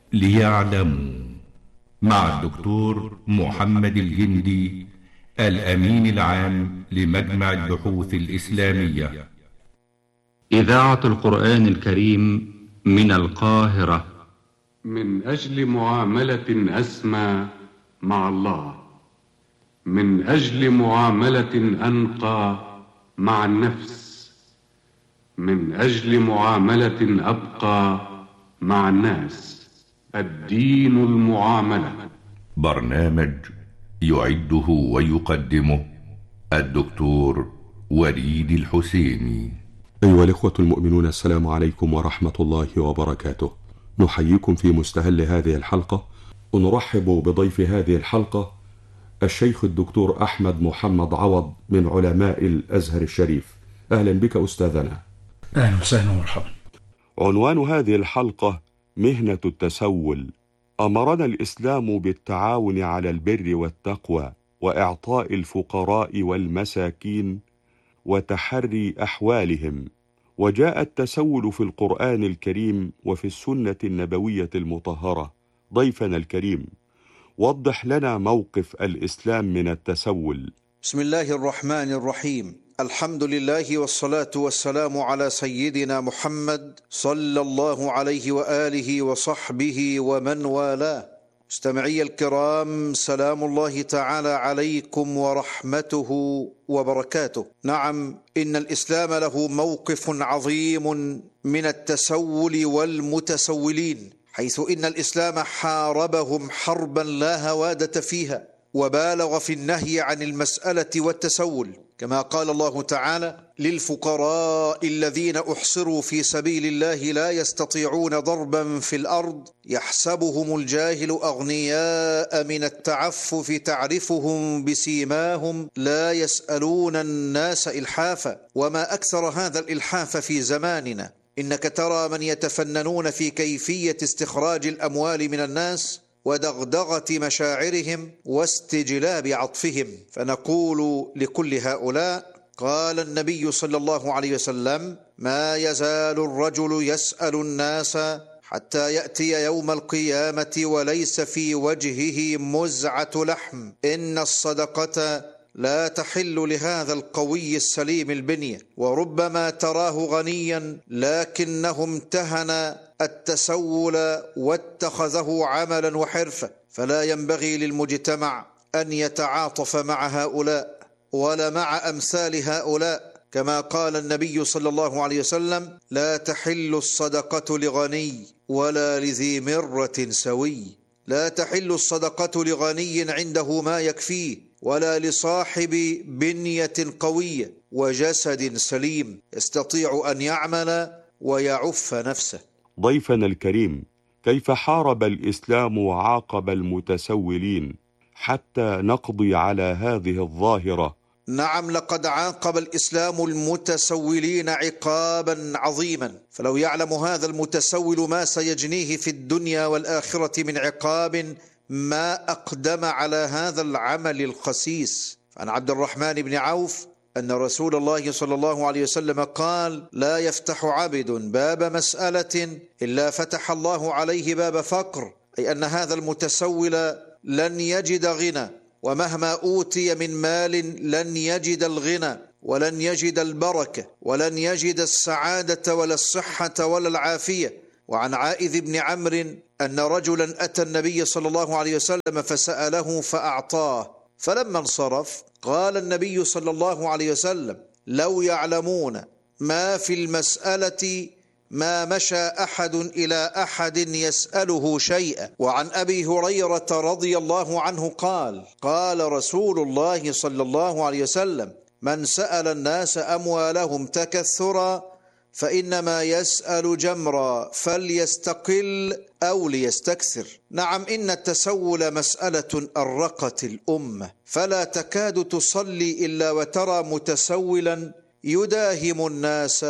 ليعلموا، مع الدكتور محمد الجندي، الأمين العام لمجمع البحوث الإسلامية. إذاعة القرآن الكريم من القاهرة. من أجل معاملة أسمى مع الله، من أجل معاملة أنقى مع النفس، من أجل معاملة أبقى مع الناس، الدين المعاملة. برنامج يعده ويقدمه الدكتور وليد الحسيني. أيها الإخوة المؤمنون، السلام عليكم ورحمة الله وبركاته. نحييكم في مستهل هذه الحلقة، ونرحب بضيف هذه الحلقة الشيخ الدكتور أحمد محمد عوض من علماء الأزهر الشريف. أهلا بك أستاذنا. أهلا وسهلا ومرحبا. عنوان هذه الحلقة مهنة التسول. أمرنا الإسلام بالتعاون على البر والتقوى وإعطاء الفقراء والمساكين وتحري أحوالهم، وجاء التسول في القرآن الكريم وفي السنة النبوية المطهرة. ضيفنا الكريم، وضح لنا موقف الإسلام من التسول. بسم الله الرحمن الرحيم. الحمد لله والصلاة والسلام على سيدنا محمد صلى الله عليه وآله وصحبه ومن والاه. مستمعي الكرام، سلام الله تعالى عليكم ورحمته وبركاته. نعم، إن الإسلام له موقف عظيم من التسول والمتسولين، حيث إن الإسلام حاربهم حربا لا هوادة فيها، وبالغ في النهي عن المسألة والتسول، كما قال الله تعالى: للفقراء الذين أحصروا في سبيل الله لا يستطيعون ضربا في الأرض يحسبهم الجاهل أغنياء من التعفف تعرفهم بسيماهم لا يسألون الناس إلحافا. وما أكثر هذا الإلحاف في زماننا. إنك ترى من يتفننون في كيفية استخراج الأموال من الناس ودغدغة مشاعرهم واستجلاب عطفهم. فنقول لكل هؤلاء: قال النبي صلى الله عليه وسلم: ما يزال الرجل يسأل الناس حتى يأتي يوم القيامة وليس في وجهه مزعة لحم. إن الصدقة لا تحل لهذا القوي السليم البنية، وربما تراه غنيا لكنه امتهن التسول واتخذه عملا وحرفة. فلا ينبغي للمجتمع أن يتعاطف مع هؤلاء ولا مع أمثال هؤلاء، كما قال النبي صلى الله عليه وسلم: لا تحل الصدقة لغني ولا لذي مرة سوي. لا تحل الصدقة لغني عنده ما يكفيه، ولا لصاحب بنية قوية وجسد سليم يستطيع أن يعمل ويعف نفسه. ضيفنا الكريم، كيف حارب الإسلام وعاقب المتسولين حتى نقضي على هذه الظاهرة؟ نعم، لقد عاقب الإسلام المتسولين عقابا عظيما، فلو يعلم هذا المتسول ما سيجنيه في الدنيا والآخرة من عقاب ما أقدم على هذا العمل الخسيس. عن عبد الرحمن بن عوف أن رسول الله صلى الله عليه وسلم قال: لا يفتح عبد باب مسألة إلا فتح الله عليه باب فقر، أي أن هذا المتسول لن يجد غنى، ومهما أوتي من مال لن يجد الغنى ولن يجد البركة ولن يجد السعادة ولا الصحة ولا العافية. وعن عائذ بن عمرو أن رجلا أتى النبي صلى الله عليه وسلم فسأله فأعطاه، فلما انصرف قال النبي صلى الله عليه وسلم: لو يعلمون ما في المسألة ما مشى أحد إلى أحد يسأله شيئا. وعن أبي هريرة رضي الله عنه قال: قال رسول الله صلى الله عليه وسلم: من سأل الناس أموالهم تكثرا فإنما يسأل جمرا فليستقل أو ليستكثر. نعم، إن التسول مسألة أرقت الأمة، فلا تكاد تصلي إلا وترى متسولا يداهم الناس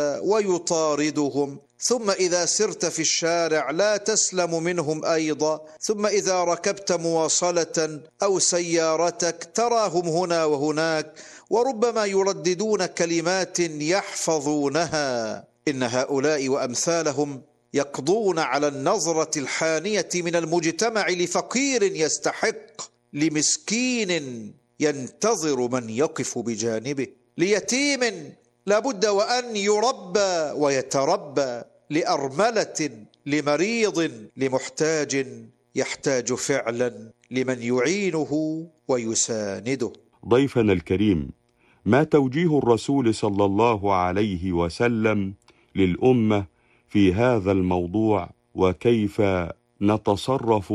ويطاردهم، ثم إذا سرت في الشارع لا تسلم منهم أيضا، ثم إذا ركبت مواصلة أو سيارتك تراهم هنا وهناك، وربما يرددون كلمات يحفظونها. إن هؤلاء وأمثالهم يقضون على النظرة الحانية من المجتمع لفقير يستحق، لمسكين ينتظر من يقف بجانبه، ليتيم لابد وأن يربى ويتربى، لأرملة، لمريض، لمحتاج يحتاج فعلا لمن يعينه ويسانده. ضيفنا الكريم، ما توجيه الرسول صلى الله عليه وسلم للأمة في هذا الموضوع، وكيف نتصرف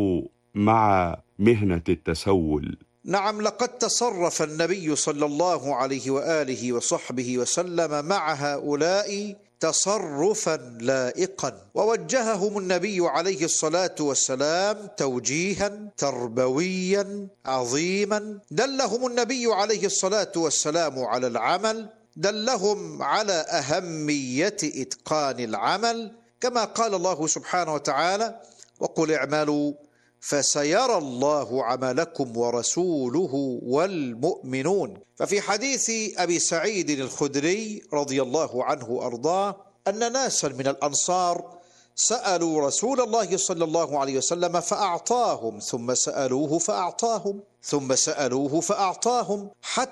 مع مهنة التسول؟ نعم، لقد تصرف النبي صلى الله عليه وآله وصحبه وسلم مع هؤلاء تصرفا لائقا، ووجههم النبي عليه الصلاة والسلام توجيها تربويا عظيما. دلهم النبي عليه الصلاة والسلام على العمل، دلهم على أهمية إتقان العمل، كما قال الله سبحانه وتعالى: وقل اعملوا فسيرى الله عملكم ورسوله والمؤمنون. ففي حديث أبي سعيد الخدري رضي الله عنه وأرضاه أن ناسا من الأنصار سألوا رسول الله صلى الله عليه وسلم فأعطاهم، ثم سألوه فأعطاهم، ثم سألوه فأعطاهم،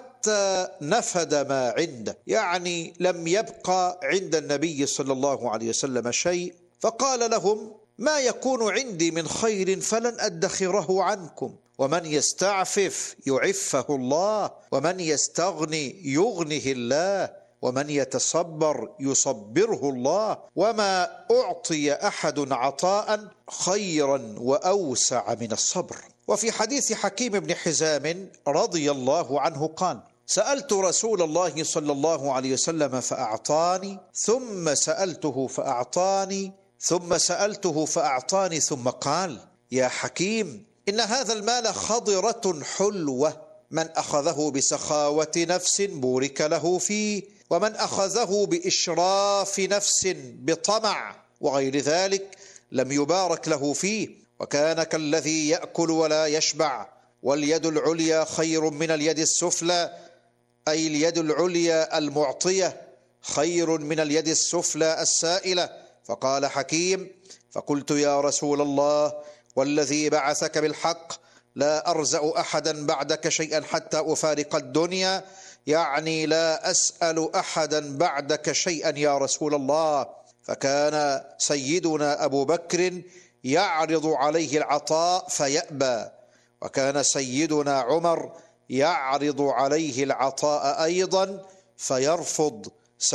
حتى نفد ما عنده، يعني لم يبقى عند النبي صلى الله عليه وسلم شيء. فقال لهم: ما يكون عندي من خير فلن أدخره عنكم، ومن يستعفف يعفه الله، ومن يستغني يغنه الله، ومن يتصبر يصبره الله، وما أعطي أحد عطاء خيرا وأوسع من الصبر. وفي حديث حكيم بن حزام رضي الله عنه قال: سألت رسول الله صلى الله عليه وسلم فأعطاني، ثم سألته فأعطاني، ثم سألته فأعطاني، ثم قال: يا حكيم، إن هذا المال خضرة حلوة، من أخذه بسخاوة نفس بورك له فيه، ومن أخذه بإشراف نفس بطمع وغير ذلك لم يبارك له فيه، وكان كالذي يأكل ولا يشبع، واليد العليا خير من اليد السفلى، أي اليد العليا المعطية خير من اليد السفلى السائلة. فقال حكيم: فقلت يا رسول الله والذي بعثك بالحق لا أرزأ أحدا بعدك شيئا حتى أفارق الدنيا، يعني لا أسأل أحدا بعدك شيئا يا رسول الله. فكان سيدنا أبو بكر يعرض عليه العطاء فيأبى، وكان سيدنا عمر يعرض عليه العطاء أيضا فيرفض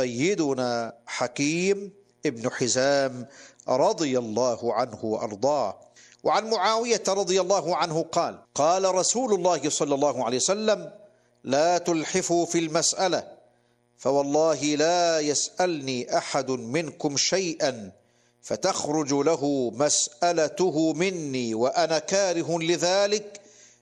سيدنا حكيم ابن حزام رضي الله عنه وأرضاه. وعن معاوية رضي الله عنه قال: قال رسول الله صلى الله عليه وسلم: لا تلحفوا في المسألة، فوالله لا يسألني أحد منكم شيئا فتخرج له مسألته مني وأنا كاره لذلك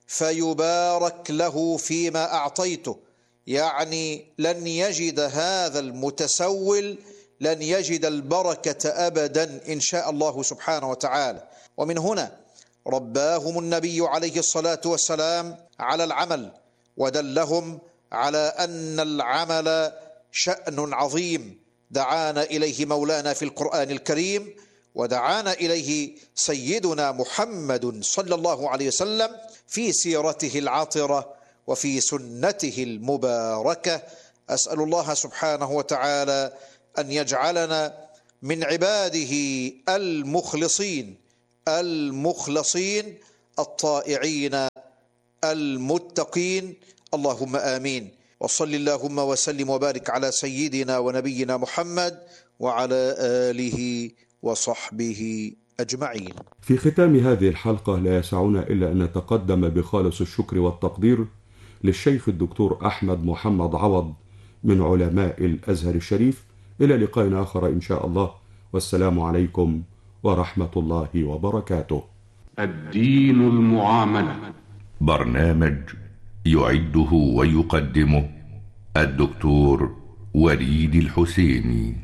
فيبارك له فيما أعطيته، يعني لن يجد هذا المتسول، لن يجد البركة أبدا إن شاء الله سبحانه وتعالى. ومن هنا رباهم النبي عليه الصلاة والسلام على العمل، ودلهم على أن العمل شأن عظيم دعانا إليه مولانا في القرآن الكريم، ودعانا إليه سيدنا محمد صلى الله عليه وسلم في سيرته العطرة وفي سنته المباركة. أسأل الله سبحانه وتعالى أن يجعلنا من عباده المخلصين الطائعين المتقين، اللهم آمين. وصل اللهم وسلم وبارك على سيدنا ونبينا محمد وعلى آله وصحبه أجمعين. في ختام هذه الحلقة لا يسعنا إلا أن نتقدم بخالص الشكر والتقدير للشيخ الدكتور أحمد محمد عوض من علماء الأزهر الشريف. إلى لقاء آخر إن شاء الله، والسلام عليكم ورحمة الله وبركاته. الدين المعاملة، برنامج يعده ويقدمه الدكتور وليد الحسيني.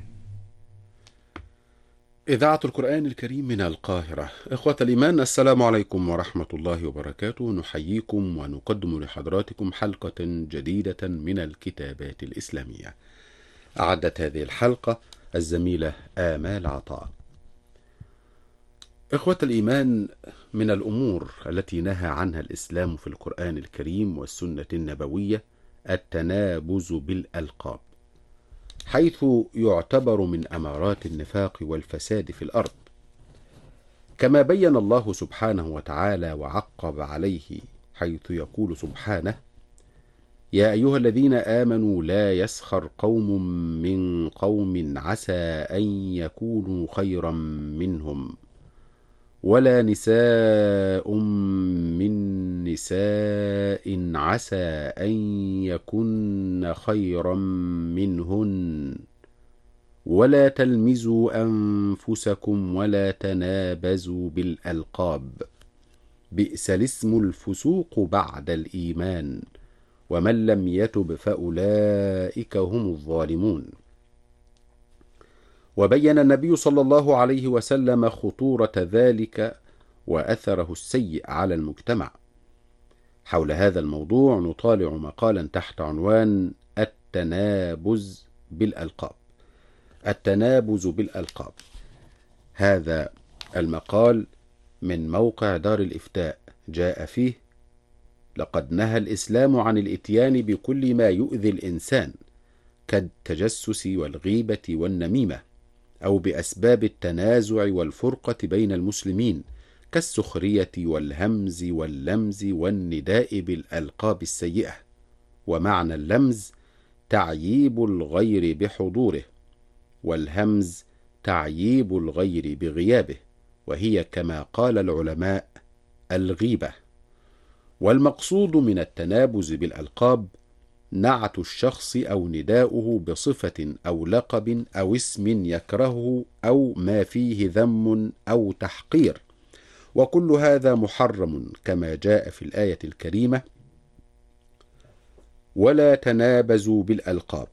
إذاعة القرآن الكريم من القاهرة. إخوة الإيمان، السلام عليكم ورحمة الله وبركاته. نحييكم ونقدم لحضراتكم حلقة جديدة من الكتابات الإسلامية. أعدت هذه الحلقة الزميلة آمال عطاء. إخوة الإيمان، من الأمور التي نهى عنها الإسلام في القرآن الكريم والسنة النبوية التنابز بالألقاب، حيث يعتبر من أمارات النفاق والفساد في الأرض، كما بين الله سبحانه وتعالى وعقب عليه حيث يقول سبحانه: يا أيها الذين آمنوا لا يسخر قوم من قوم عسى أن يكونوا خيرا منهم ولا نساء من نساء عسى أن يكن خيرا منهن ولا تلمزوا أنفسكم ولا تنابزوا بالألقاب بئس الاسم الفسوق بعد الإيمان ومن لم يتب فأولئك هم الظالمون. وبين النبي صلى الله عليه وسلم خطورة ذلك وأثره السيء على المجتمع. حول هذا الموضوع نطالع مقالا تحت عنوان التنابز بالألقاب. التنابز بالألقاب، هذا المقال من موقع دار الإفتاء، جاء فيه: لقد نهى الإسلام عن الإتيان بكل ما يؤذي الإنسان كالتجسس والغيبة والنميمة، أو بأسباب التنازع والفرقة بين المسلمين كالسخرية والهمز واللمز والنداء بالألقاب السيئة. ومعنى اللمز تعييب الغير بحضوره، والهمز تعييب الغير بغيابه، وهي كما قال العلماء الغيبة. والمقصود من التنابز بالألقاب نعت الشخص أو نداؤه بصفة أو لقب أو اسم يكرهه أو ما فيه ذم أو تحقير، وكل هذا محرم كما جاء في الآية الكريمة: ولا تنابزوا بالألقاب.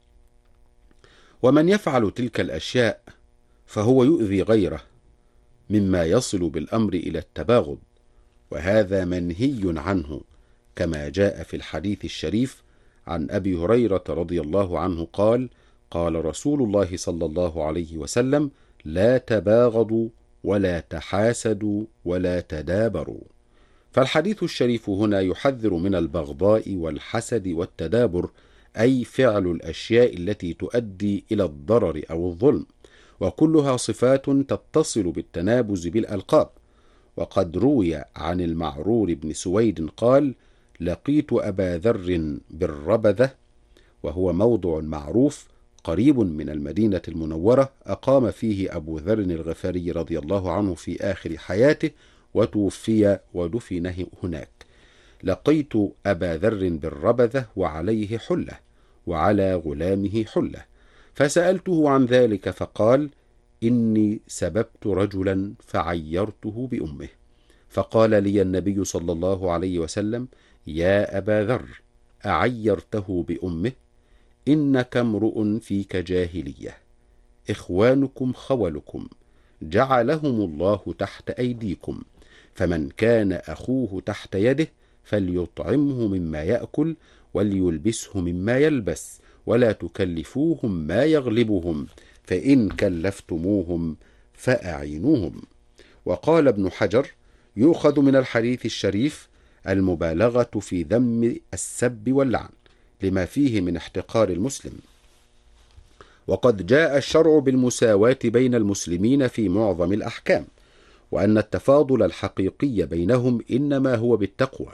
ومن يفعل تلك الأشياء فهو يؤذي غيره، مما يصل بالأمر إلى التباغض، وهذا منهي عنه كما جاء في الحديث الشريف عن أبي هريرة رضي الله عنه قال: قال رسول الله صلى الله عليه وسلم: لا تباغضوا ولا تحاسدوا ولا تدابروا. فالحديث الشريف هنا يحذر من البغضاء والحسد والتدابر، أي فعل الأشياء التي تؤدي إلى الضرر أو الظلم، وكلها صفات تتصل بالتنابز بالألقاب. وقد روي عن المعرور بن سويد قال: لقيت أبا ذر بالربذة، وهو موضع معروف قريب من المدينة المنورة، أقام فيه أبو ذر الغفاري رضي الله عنه في آخر حياته، وتوفي ودفن هناك. لقيت أبا ذر بالربذة وعليه حلة وعلى غلامه حلة، فسألته عن ذلك فقال: إني سببت رجلا فعيرته بأمه، فقال لي النبي صلى الله عليه وسلم: يا أبا ذر، أعيرته بأمه؟ إنك امرؤ فيك جاهلية، إخوانكم خولكم، جعلهم الله تحت أيديكم، فمن كان أخوه تحت يده فليطعمه مما يأكل وليلبسه مما يلبس، ولا تكلفوهم ما يغلبهم، فإن كلفتموهم فأعينوهم. وقال ابن حجر: يؤخذ من الحديث الشريف المبالغة في ذم السب واللعن لما فيه من احتقار المسلم. وقد جاء الشرع بالمساواة بين المسلمين في معظم الأحكام، وأن التفاضل الحقيقي بينهم إنما هو بالتقوى،